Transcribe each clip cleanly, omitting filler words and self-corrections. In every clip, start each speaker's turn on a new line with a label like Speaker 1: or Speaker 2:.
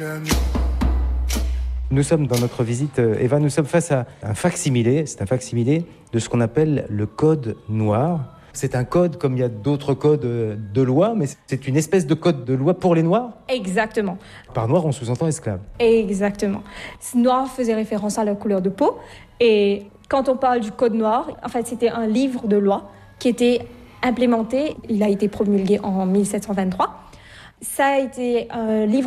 Speaker 1: Nous sommes dans notre visite, Eva, nous sommes face à un facsimilé. C'est un facsimilé de ce qu'on appelle le code noir. C'est un code comme il y a d'autres codes de loi, mais c'est une espèce de code de loi pour les Noirs.
Speaker 2: Exactement.
Speaker 1: Par noir, on sous-entend esclave.
Speaker 2: Exactement. Noir faisait référence à leur couleur de peau. Et quand on parle du code noir, en fait, c'était un livre de loi qui était implémenté. Il a été promulgué en 1723. Ça a été un livre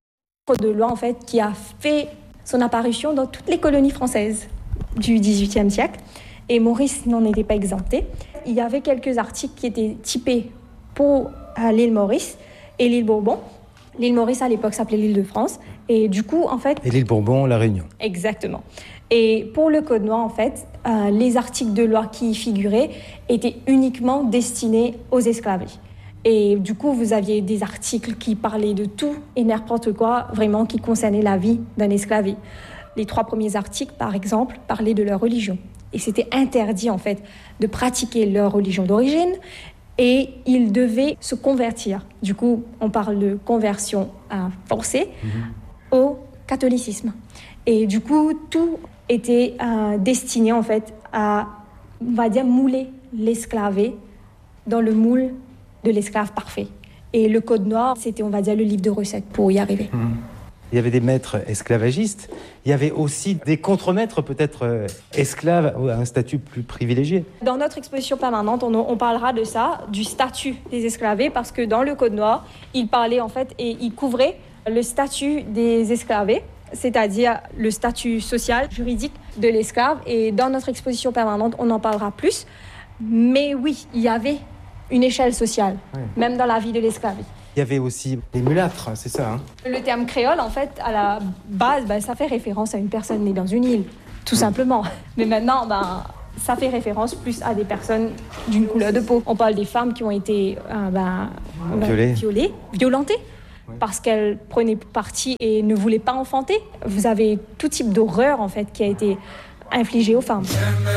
Speaker 2: de loi, en fait, qui a fait son apparition dans toutes les colonies françaises du XVIIIe siècle. Et Maurice n'en était pas exempté. Il y avait quelques articles qui étaient typés pour l'île Maurice et l'île Bourbon. L'île Maurice, à l'époque, s'appelait l'île de France. Et du coup, en fait...
Speaker 1: Et l'île Bourbon, la Réunion.
Speaker 2: Exactement. Et pour le Code noir, en fait, les articles de loi qui y figuraient étaient uniquement destinés aux esclavés. Et du coup, vous aviez des articles qui parlaient de tout et n'importe quoi, vraiment, qui concernait la vie d'un esclavé. Les 3 premiers articles, par exemple, parlaient de leur religion. Et c'était interdit, en fait, de pratiquer leur religion d'origine. Et ils devaient se convertir. Du coup, on parle de conversion forcée au catholicisme. Et du coup, tout était destiné, en fait, à, on va dire, mouler l'esclavé dans le moule de l'esclave parfait. Et le Code noir, c'était, on va dire, le livre de recettes pour y arriver.
Speaker 1: Il y avait des maîtres esclavagistes. Il y avait aussi des contremaîtres, peut-être esclaves, à un statut plus privilégié.
Speaker 2: Dans notre exposition permanente, on parlera de ça, du statut des esclavés, parce que dans le Code noir, il parlait, en fait, et il couvrait le statut des esclavés, c'est-à-dire le statut social, juridique de l'esclave. Et dans notre exposition permanente, on en parlera plus. Mais oui, il y avait une échelle sociale, même dans la vie de l'esclave.
Speaker 1: Il y avait aussi les mulâtres, c'est ça, hein?
Speaker 2: Le terme créole, en fait, à la base, ça fait référence à une personne née dans une île, tout simplement. Mais maintenant, ça fait référence plus à des personnes d'une couleur de peau. On parle des femmes qui ont été violentées, parce qu'elles prenaient parti et ne voulaient pas enfanter. Vous avez tout type d'horreur, en fait, qui a été infligée aux femmes.